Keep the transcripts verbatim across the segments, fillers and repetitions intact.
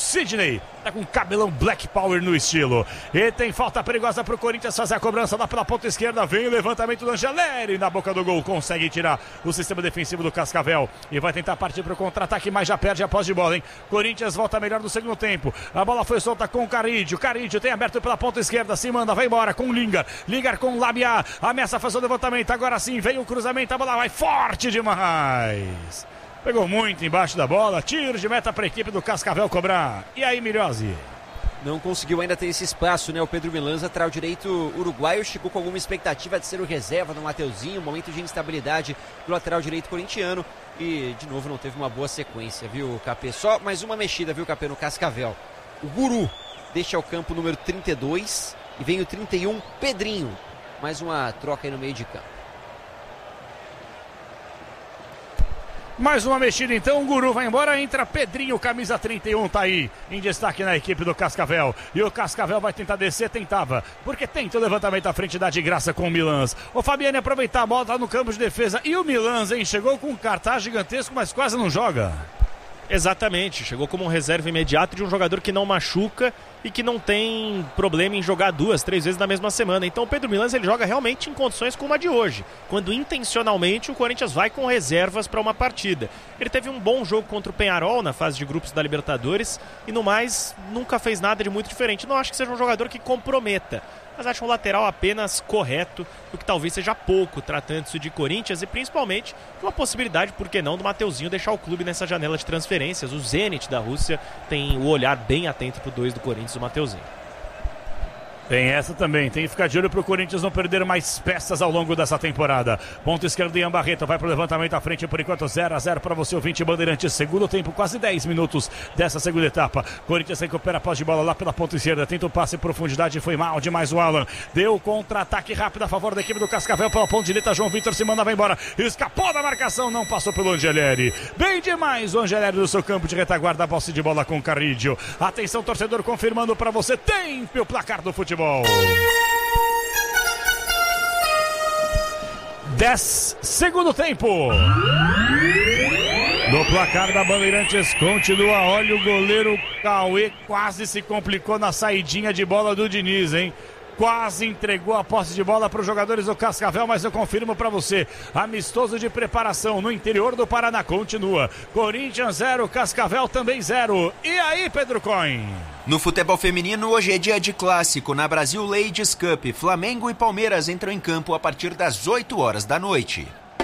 Sidney. Tá com cabelão Black Power no estilo. E tem falta perigosa pro Corinthians fazer a cobrança lá pela ponta esquerda. Vem o levantamento do Angeleri na boca do gol. Consegue tirar o sistema defensivo do Cascavel. E vai tentar partir pro contra-ataque, mas já perde a posse de bola, hein? Corinthians volta melhor no segundo tempo. A bola foi solta com o Carídio. Carídio tem aberto pela ponta esquerda. Se manda, vai embora com o Lingard. Lingard com o Labiá. Ameaça fazer o levantamento. Agora sim, vem o cruzamento. A bola vai forte demais. Pegou muito embaixo da bola. Tiro de meta para a equipe do Cascavel cobrar. E aí, Milhozzi? Não conseguiu ainda ter esse espaço, né? O Pedro Milans, lateral direito uruguaio, chegou com alguma expectativa de ser o reserva no Mateuzinho. Momento de instabilidade do lateral direito corintiano. E, de novo, não teve uma boa sequência, viu, Capê? Só mais uma mexida, viu, Capê, no Cascavel. O Guru deixa o campo número trinta e dois e vem o trinta e um, Pedrinho. Mais uma troca aí no meio de campo. Mais uma mexida então, o Guru vai embora, entra Pedrinho, camisa trinta e um, tá aí, em destaque na equipe do Cascavel. E o Cascavel vai tentar descer, tentava, porque tenta o levantamento à frente, dá de graça com o Milans. O Fabiani aproveitar a bola, tá no campo de defesa, e o Milans, hein, chegou com um cartaz gigantesco, mas quase não joga. Exatamente, chegou como um reserva imediato de um jogador que não machuca e que não tem problema em jogar duas, três vezes na mesma semana. Então o Pedro Milans, ele joga realmente em condições como a de hoje, quando intencionalmente o Corinthians vai com reservas para uma partida. Ele teve um bom jogo contra o Peñarol na fase de grupos da Libertadores e no mais nunca fez nada de muito diferente. Não acho que seja um jogador que comprometa, mas acho um lateral apenas correto, o que talvez seja pouco, tratando-se de Corinthians, e principalmente uma possibilidade, por que não, do Mateuzinho deixar o clube nessa janela de transferências. O Zenit da Rússia tem o olhar bem atento pro dois do Corinthians, o Mateuzinho. Tem essa também, tem que ficar de olho pro Corinthians não perder mais peças ao longo dessa temporada. Ponto esquerdo, Ian Barreto vai pro levantamento à frente, por enquanto zero a zero para você, ouvinte Bandeirantes. Segundo tempo, quase dez minutos dessa segunda etapa. Corinthians recupera a posse de bola lá pela ponta esquerda, tenta o passe em profundidade, foi mal demais o Alan. Deu contra-ataque rápido a favor da equipe do Cascavel pela ponta direita, João Vitor se manda, vai embora. Escapou da marcação, não passou pelo Angeleri. Bem demais o Angeleri no seu campo de retaguarda, a posse de bola com o Carrídio. Atenção, torcedor, confirmando para você, tem o placar do futebol. dez, segundo tempo. No placar da Bandeirantes continua, olha o goleiro Cauê, quase se complicou na saidinha de bola do Diniz, hein? Quase entregou a posse de bola para os jogadores do Cascavel, mas eu confirmo para você, amistoso de preparação no interior do Paraná continua. Corinthians zero, Cascavel também zero. E aí, Pedro Coin? No futebol feminino, hoje é dia de clássico na Brasil Ladies Cup. Flamengo e Palmeiras entram em campo a partir das oito horas da noite.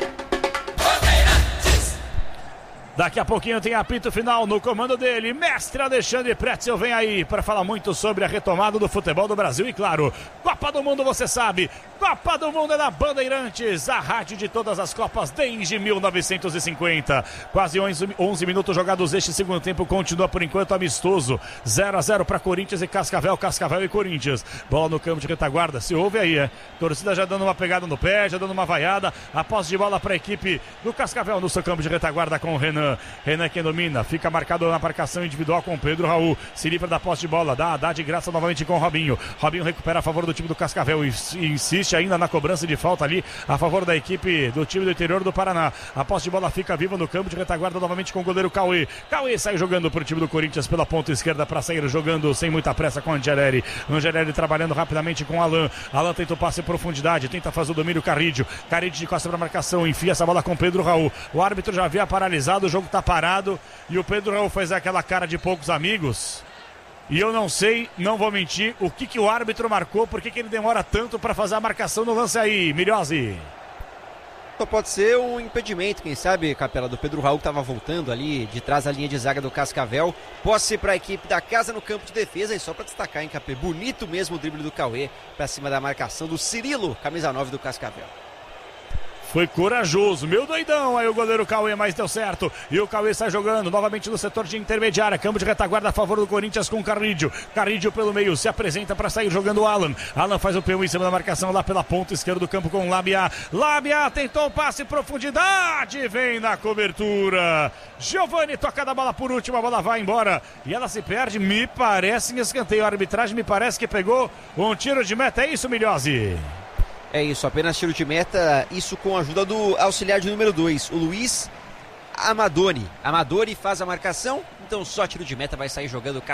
Daqui a pouquinho tem apito final no comando dele, mestre Alexandre Pretzel vem aí para falar muito sobre a retomada do futebol do Brasil e claro, Copa do Mundo você sabe, Copa do Mundo é da Bandeirantes, a rádio de todas as Copas desde mil novecentos e cinquenta. Quase onze minutos jogados este segundo tempo, continua por enquanto amistoso, zero a zero para Corinthians e Cascavel, Cascavel e Corinthians. Bola no campo de retaguarda, se ouve aí, é. Torcida já dando uma pegada no pé, já dando uma vaiada, a posse de bola para a equipe do Cascavel no seu campo de retaguarda com o Renan. Renan quem domina, fica marcado na marcação individual com o Pedro Raul, se livra da posse de bola, dá, dá de graça novamente com o Robinho. Robinho recupera a favor do time do Cascavel e, e insiste ainda na cobrança de falta ali a favor da equipe do time do interior do Paraná. A posse de bola fica viva no campo de retaguarda novamente com o goleiro Cauê. Cauê sai jogando para o time do Corinthians pela ponta esquerda para sair jogando sem muita pressa com o Angeleri. Angeleri trabalhando rapidamente com o Alan. Alan tenta o passe em profundidade, tenta fazer o domínio Carrídio. Carrídio de costa para marcação, enfia essa bola com o Pedro Raul. O árbitro já havia paralisado, o jogo tá parado e o Pedro Raul faz aquela cara de poucos amigos. E eu não sei, não vou mentir, o que, que o árbitro marcou, por que, que ele demora tanto para fazer a marcação no lance aí, Milhozzi? Só pode ser um impedimento, quem sabe, Capela, do Pedro Raul que estava voltando ali de trás da linha de zaga do Cascavel. Posse para a equipe da casa no campo de defesa. E só para destacar, hein, Capê, bonito mesmo o drible do Cauê para cima da marcação do Cirilo, camisa nove do Cascavel. Foi corajoso, meu doidão, aí o goleiro Cauê, mas deu certo, e o Cauê sai jogando, novamente no setor de intermediária, campo de retaguarda a favor do Corinthians com o Carrídio, Carrídio pelo meio, se apresenta para sair jogando o Alan, Alan faz o P um em cima da marcação lá pela ponta esquerda do campo com o Labiá, Labiá tentou o passe em profundidade, vem na cobertura, Giovani toca da bola por último, a bola vai embora, e ela se perde, me parece em escanteio, a arbitragem me parece que pegou um tiro de meta, é isso, Milhozzi? É isso, apenas tiro de meta, isso com a ajuda do auxiliar de número dois, o Luiz Amadori. Amadori faz a marcação, então só tiro de meta vai sair jogando